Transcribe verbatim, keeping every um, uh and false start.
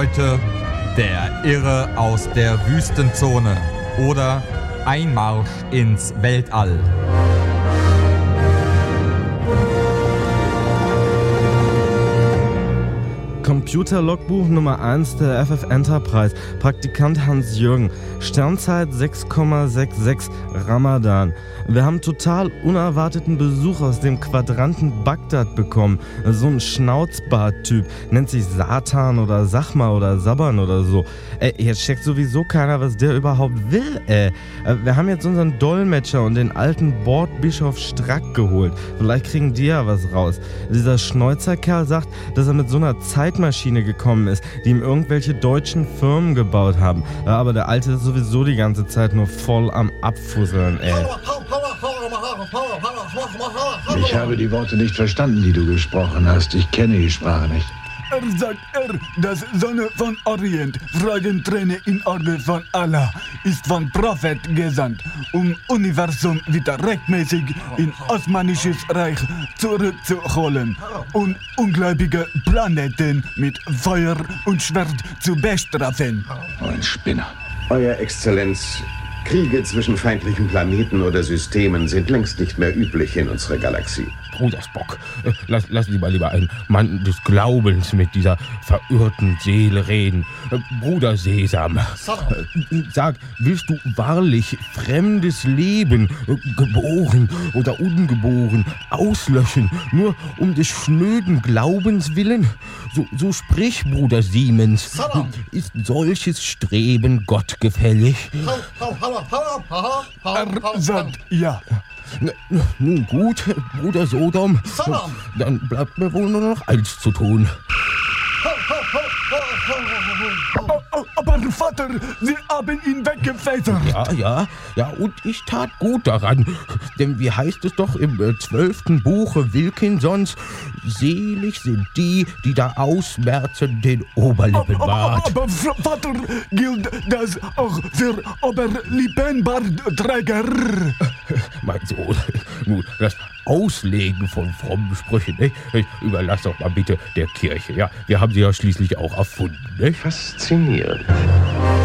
heute der Irre aus der Wüstenzone oder Einmarsch ins Weltall. Computer-Logbuch Nummer eins der F F Enterprise. Praktikant Hans-Jürgen. Sternzeit sechs Komma sechsundsechzig Ramadan. Wir haben total unerwarteten Besuch aus dem Quadranten Bagdad bekommen. So ein Schnauzbart-Typ. Nennt sich Satan oder Sachma oder Sabban oder so. Ey, jetzt checkt sowieso keiner, was der überhaupt will, ey. Wir haben jetzt unseren Dolmetscher und den alten Bordbischof Strack geholt. Vielleicht kriegen die ja was raus. Dieser Schneuzerkerl sagt, dass er mit so einer Zeitmaschine gekommen ist, die ihm irgendwelche deutschen Firmen gebaut haben. Ja, aber der Alte ist sowieso die ganze Zeit nur voll am Abfusseln, ey. Ich habe die Worte nicht verstanden, die du gesprochen hast. Ich kenne die Sprache nicht. Er sagt er, dass Sonne von Orient, Freudenträne in Auge von Allah, ist von Prophet gesandt, um Universum wieder rechtmäßig in Osmanisches Reich zurückzuholen und ungläubige Planeten mit Feuer und Schwert zu bestrafen. Oh, ein Spinner. Euer Exzellenz, Kriege zwischen feindlichen Planeten oder Systemen sind längst nicht mehr üblich in unserer Galaxie. Bruder Spock, äh, lass, lass lieber lieber einen Mann des Glaubens mit dieser verirrten Seele reden. Äh, Bruder Sesam, äh, sag, willst du wahrlich fremdes Leben, äh, geboren oder ungeboren, auslöschen, nur um des schnöden Glaubens willen? So, so sprich, Bruder Siemens. Ist solches Streben gottgefällig? Er sagt ja. Nun gut, Bruder Sodom, dann bleibt mir wohl nur noch eins zu tun. Aber Vater, Sie haben ihn weggefedert. Ja, ja, ja, und ich tat gut daran. Denn wie heißt es doch im äh, zwölften Buche Wilkinsons, selig sind die, die da ausmerzen den Oberlippenbart. Aber, aber, aber Vater, gilt das auch für Oberlippenbartträger? Mein Sohn, nun, das Auslegen von frommen Sprüchen, ne? Überlass doch mal bitte der Kirche, ja? Wir haben sie ja schließlich auch erfunden, ne? Faszinierend.